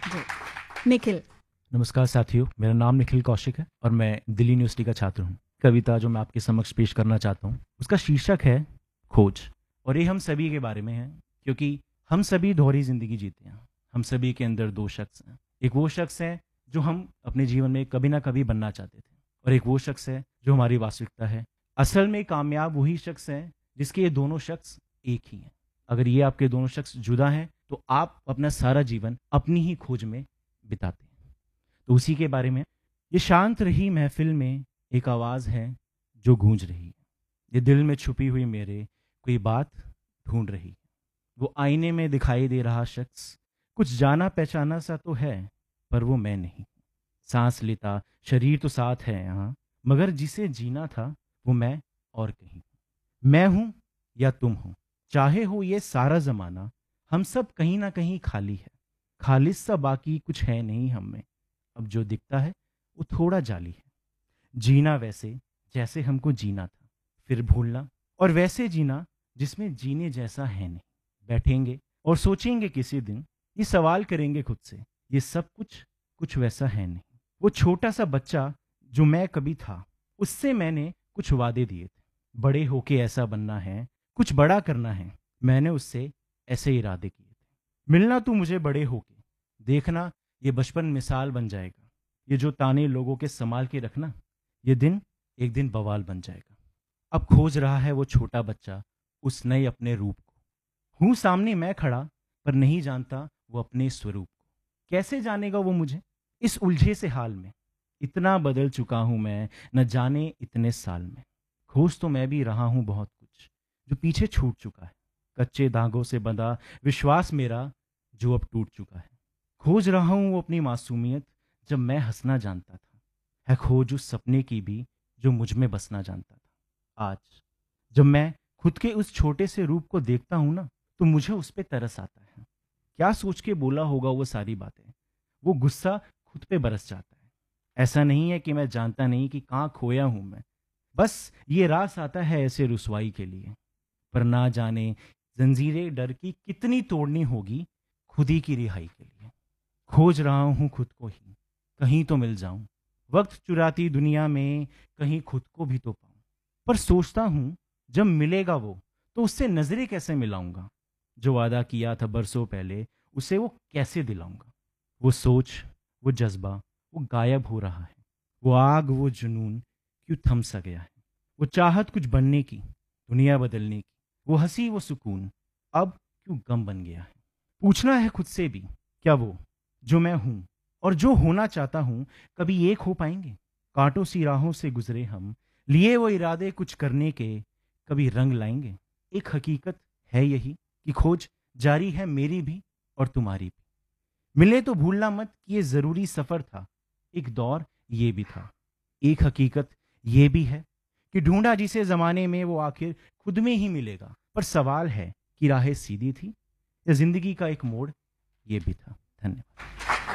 जी। निखिल। नमस्कार साथियों, मेरा नाम निखिल कौशिक है और मैं दिल्ली यूनिवर्सिटी का छात्र हूँ। कविता जो मैं आपके समक्ष पेश करना चाहता हूँ उसका शीर्षक है खोज। और ये हम सभी के बारे में है, क्योंकि हम सभी दोहरी जिंदगी जीते हैं। हम सभी के अंदर दो शख्स हैं। एक वो शख्स है जो हम अपने जीवन में कभी ना कभी बनना चाहते थे, और एक वो शख्स है जो हमारी वास्तविकता है। असल में कामयाब वही शख्स है जिसके ये दोनों शख्स एक ही हैं। अगर ये आपके दोनों शख्स जुदा हैं तो आप अपना सारा जीवन अपनी ही खोज में बिताते हैं। तो उसी के बारे में ये शांत रही महफिल में एक आवाज़ है जो गूंज रही है। ये दिल में छुपी हुई मेरे कोई बात ढूंढ रही है। वो आईने में दिखाई दे रहा शख्स कुछ जाना पहचाना सा तो है, पर वो मैं नहीं। सांस लेता शरीर तो साथ है यहाँ, मगर जिसे जीना था वो मैं और कहीं। मैं हूं या तुम हो, चाहे हो ये सारा जमाना, हम सब कहीं ना कहीं खाली है। खालिस सा बाकी कुछ है नहीं हम में। अब जो दिखता है वो थोड़ा जाली है। जीना वैसे जैसे हमको जीना था, फिर भूलना और वैसे जीना जिसमें जीने जैसा है नहीं। बैठेंगे और सोचेंगे किसी दिन, ये सवाल करेंगे खुद से, ये सब कुछ कुछ वैसा है नहीं। वो छोटा सा बच्चा जो मैं कभी था, उससे मैंने कुछ वादे दिए थे। बड़े होके ऐसा बनना है, कुछ बड़ा करना है। मैंने उससे ऐसे इरादे किए थे। मिलना तू मुझे बड़े होके, देखना ये बचपन मिसाल बन जाएगा। ये जो ताने लोगों के संभाल के रखना, ये दिन एक दिन बवाल बन जाएगा। अब खोज रहा है वो छोटा बच्चा उस नए अपने रूप को। हूं सामने मैं खड़ा, पर नहीं जानता वो अपने स्वरूप को। कैसे जानेगा वो मुझे इस उलझे से हाल में। इतना बदल चुका हूं मैं, न जाने इतने साल में। खोज तो मैं भी रहा हूं बहुत कुछ जो पीछे छूट चुका है। कच्चे धागों से बंधा विश्वास मेरा जो अब टूट चुका है। खोज रहा हूं वो अपनी मासूमियत जब मैं हंसना जानता था। है खोज उस सपने की भी जो मुझ में बसना जानता था। आज जब मैं खुद के उस छोटे से रूप को देखता हूं ना, तो मुझे उस पे तरस आता है। क्या सोच के बोला होगा वो सारी बातें। वो गुस्सा खुद पे बरस जाता है। ऐसा नहीं है कि मैं जानता नहीं कि कहाँ खोया हूं मैं, बस ये रास आता है ऐसे रुसवाई के लिए। पर ना जाने जंजीरें डर की कितनी तोड़नी होगी खुद ही की रिहाई के लिए। खोज रहा हूं खुद को ही, कहीं तो मिल जाऊं। वक्त चुराती दुनिया में कहीं खुद को भी तो पाऊं। पर सोचता हूं जब मिलेगा वो, तो उससे नजरें कैसे मिलाऊंगा। जो वादा किया था बरसों पहले, उसे वो कैसे दिलाऊंगा। वो सोच, वो जज्बा, वो गायब हो रहा है। वो आग, वो जुनून क्यों थम सा गया है। वो चाहत कुछ बनने की, दुनिया बदलने की, वो हंसी, वो सुकून अब क्यों गम बन गया है। पूछना है खुद से भी, क्या वो जो मैं हूं और जो होना चाहता हूं कभी एक हो पाएंगे। कांटों सी राहों से गुजरे हम, लिए वो इरादे कुछ करने के, कभी रंग लाएंगे। एक हकीकत है यही कि खोज जारी है मेरी भी और तुम्हारी भी। मिले तो भूलना मत कि ये जरूरी सफर था, एक दौर ये भी था। एक हकीकत ये भी है कि ढूंढा जिसे जमाने में वो आखिर खुद में ही मिलेगा। पर सवाल है कि राहें सीधी थी या जिंदगी का एक मोड़ ये भी था। धन्यवाद।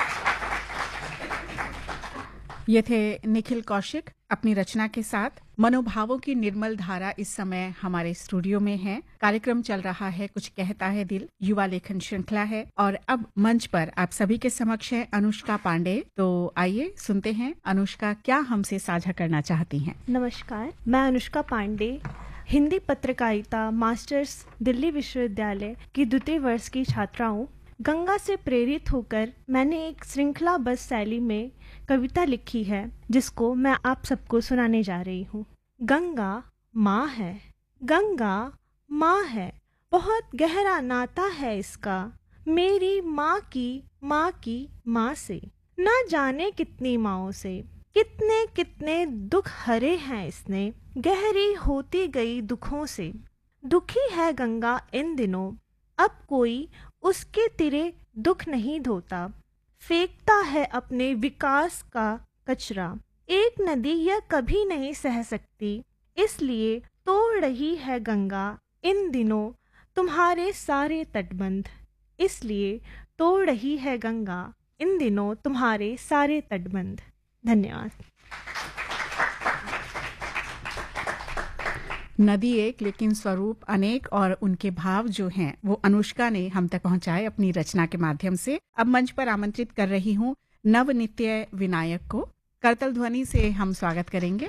ये थे निखिल कौशिक अपनी रचना के साथ। मनोभावों की निर्मल धारा इस समय हमारे स्टूडियो में है। कार्यक्रम चल रहा है कुछ कहता है दिल, युवा लेखन श्रृंखला है, और अब मंच पर आप सभी के समक्ष है अनुष्का पांडे। तो आइए सुनते हैं अनुष्का क्या हमसे साझा करना चाहती हैं। नमस्कार, मैं अनुष्का पांडे हिंदी पत्रकारिता मास्टर्स दिल्ली विश्वविद्यालय की द्वितीय वर्ष की छात्रा हूँ। गंगा से प्रेरित होकर मैंने एक श्रृंखलाबद्ध शैली में कविता लिखी है जिसको मैं आप सबको सुनाने जा रही हूँ। गंगा माँ है, गंगा माँ है, बहुत गहरा नाता है इसका मेरी माँ की माँ से। ना जाने कितनी माँओं से कितने कितने दुख हरे हैं इसने, गहरी होती गई दुखों से। दुखी है गंगा इन दिनों, अब कोई उसके तिरे दुख नहीं धोता, फेंकता है अपने विकास का कचरा। एक नदी यह कभी नहीं सह सकती, इसलिए तोड़ रही है गंगा इन दिनों तुम्हारे सारे तटबंध। इसलिए तोड़ रही है गंगा इन दिनों तुम्हारे सारे तटबंध। धन्यवाद। नदी एक लेकिन स्वरूप अनेक और उनके भाव जो हैं वो अनुष्का ने हम तक पहुंचाए अपनी रचना के माध्यम से। अब मंच पर आमंत्रित कर रही हूँ नवनित्य विनायक को। करतल ध्वनि से हम स्वागत करेंगे।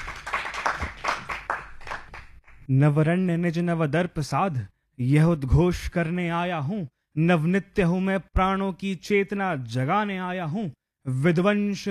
नवरण्य निज नवदर्प साध यह उद्घोष करने आया हूँ। नवनित्य हूँ मैं प्राणों की चेतना जगाने आया हूँ। विध्वंस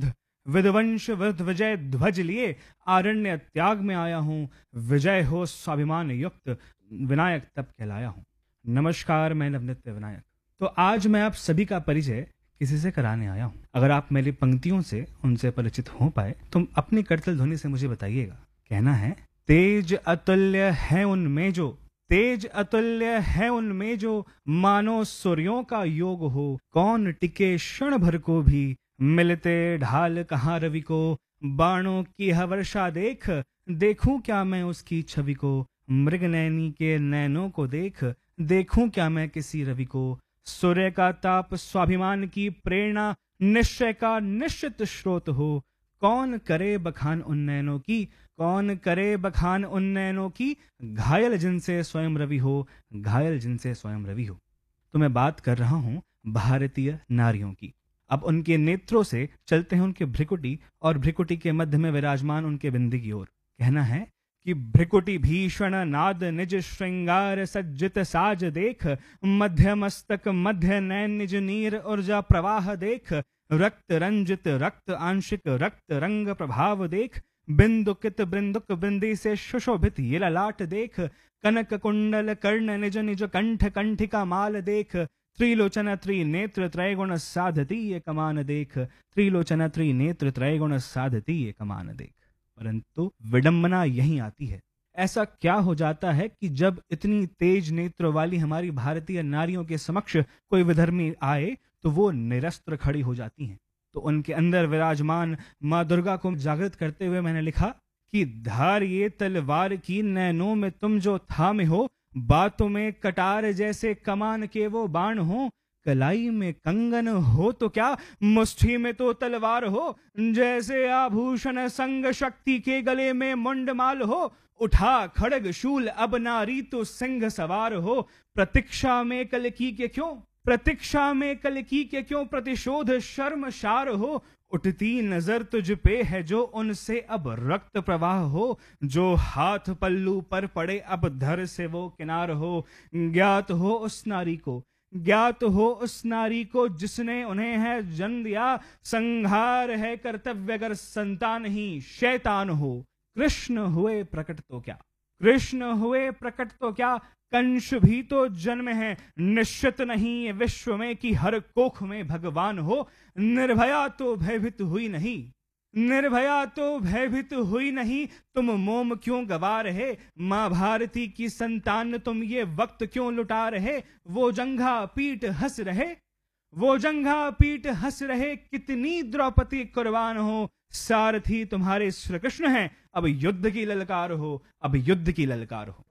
विरुद्ध विजय ध्वज लिए आरण्य त्याग में आया हूँ। विजय हो स्वाभिमान युक्त विनायक तब कहलाया हूँ। नमस्कार, मैं नवनित्य विनायक। तो आज मैं आप सभी का परिचय किसी से कराने आया हूँ। अगर आप मेरी पंक्तियों से उनसे परिचित हो पाए तो अपनी करतल ध्वनि से मुझे बताइएगा। कहना है, तेज अतुल्य है उनमें जो, तेज अतुल्य है उनमें जो, मानो सूर्यों का योग हो। कौन टिके क्षण भर को भी, मिलते ढाल कहाँ रवि को। बाणों की हवर्षा देख, देखूं क्या मैं उसकी छवि को। मृगनयनी के नैनों को देख, देखूं क्या मैं किसी रवि को। सूर्य का ताप स्वाभिमान की प्रेरणा, निश्चय का निश्चित स्रोत हो। कौन करे बखान उन नैनों की, कौन करे बखान उन नैनों की। घायल जिनसे स्वयं रवि हो, घायल जिनसे स्वयं रवि हो। तो मैं बात कर रहा हूं भारतीय नारियों की। अब उनके नेत्रों से चलते हैं उनके भ्रिकुटी और भ्रिकुटी के मध्य में विराजमान उनके बिंदी की ओर। कहना है कि भ्रिकुटी भीषण नाद निज श्रृंगार सज्जित साज देख। मध्य मस्तक मध्य नैन निज नीर ऊर्जा प्रवाह देख। रक्त रंजित रक्त आंशिक रक्त रंग प्रभाव देख। बिंदुकित बिंदुक बिंदी से सुशोभित ये ललाट देख। कनक कुंडल कर्ण निज निज कंठ कंठिका माल देख। त्रिलोचन त्रिनेत्र त्रैगुण साधती ये कमान देख। त्रिलोचन त्रिनेत्र त्रैगुण साधती ये कमान देख। परंतु विडंबना यहीं आती है। ऐसा क्या हो जाता है कि जब इतनी तेज नेत्र वाली हमारी भारतीय नारियों के समक्ष कोई विधर्मी आए तो वो निरस्त्र खड़ी हो जाती हैं। तो उनके अंदर विराजमान माँ दुर्गा को जागृत करते हुए मैंने लिखा कि धार ये तलवार की नैनों में तुम जो थामे हो। बातों में कटार जैसे कमान के वो बाण हो। कलाई में कंगन हो तो क्या, मुष्ठी में तो तलवार हो। जैसे आभूषण संग शक्ति के गले में मुंडमाल हो। उठा खड़ग शूल अब नारी तो सिंह सवार हो। प्रतीक्षा में कलकी के क्यों, प्रतीक्षा में कलकी के क्यों। प्रतिशोध शर्मशार हो। उठती नजर तुझ पे है जो, उनसे अब रक्त प्रवाह हो। जो हाथ पल्लू पर पड़े अब धर से वो किनार हो। ज्ञात हो उस नारी को, ज्ञात हो उस नारी को जिसने उन्हें है जन्म दिया। संहार है कर्तव्य अगर संतान ही शैतान हो। कृष्ण हुए प्रकट तो क्या, कृष्ण हुए प्रकट तो क्या। कंस भी तो जन्म है, निश्चित नहीं विश्व में कि हर कोख में भगवान हो। निर्भया तो भयभीत हुई नहीं, निर्भया तो भयभीत हुई नहीं। तुम मोम क्यों गवा रहे, माँ भारती की संतान तुम ये वक्त क्यों लुटा रहे। वो जंघा पीठ हंस रहे, वो जंघा पीठ हंस रहे। कितनी द्रौपदी कुर्बान हो। सारथी तुम्हारे श्री कृष्ण हैं, अब युद्ध की ललकार हो, अब युद्ध की ललकार हो।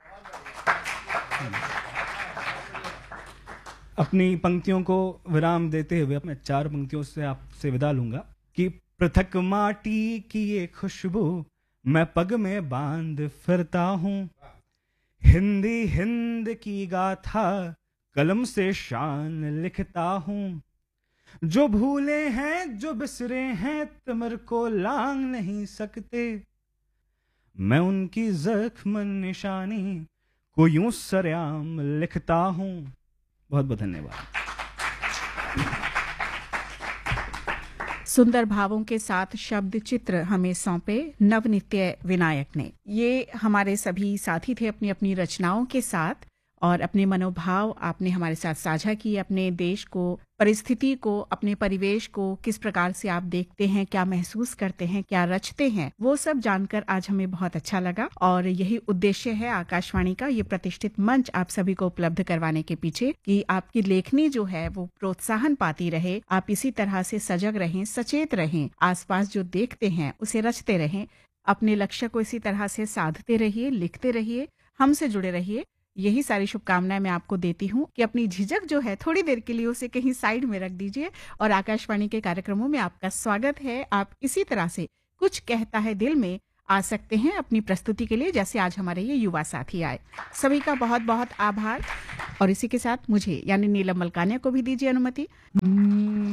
अपनी पंक्तियों को विराम देते हुए अपने 4 पंक्तियों से आपसे विदा लूंगा कि पृथक माटी की ये खुशबू मैं पग में बांध फिरता हूँ। हिंदी हिंद की गाथा कलम से शान लिखता हूँ। जो भूले हैं जो बिसरे हैं तिमिर को लांग नहीं सकते। मैं उनकी जख्म निशानी को यूं सरेआम लिखता हूं। बहुत बहुत धन्यवाद। सुंदर भावों के साथ शब्द चित्र हमें सौंपे नवनित्य विनायक ने। ये हमारे सभी साथी थे अपनी अपनी रचनाओं के साथ, और अपने मनोभाव आपने हमारे साथ साझा किए। अपने देश को, परिस्थिति को, अपने परिवेश को किस प्रकार से आप देखते हैं, क्या महसूस करते हैं, क्या रचते हैं, वो सब जानकर आज हमें बहुत अच्छा लगा। और यही उद्देश्य है आकाशवाणी का, ये प्रतिष्ठित मंच आप सभी को उपलब्ध करवाने के पीछे, कि आपकी लेखनी जो है वो प्रोत्साहन पाती रहे। आप इसी तरह से सजग रहें, सचेत रहें, आसपास जो देखते हैं उसे रचते रहें। अपने लक्ष्य को इसी तरह से साधते रहिए, लिखते रहिए, हमसे जुड़े रहिए। यही सारी शुभकामनाएं मैं आपको देती हूँ कि अपनी झिझक जो है थोड़ी देर के लिए उसे कहीं साइड में रख दीजिए। और आकाशवाणी के कार्यक्रमों में आपका स्वागत है। आप इसी तरह से कुछ कहता है दिल में आ सकते हैं अपनी प्रस्तुति के लिए, जैसे आज हमारे ये युवा साथी आए। सभी का बहुत बहुत आभार। और इसी के साथ मुझे यानी नीलम मलकानिया को भी दीजिए अनुमति।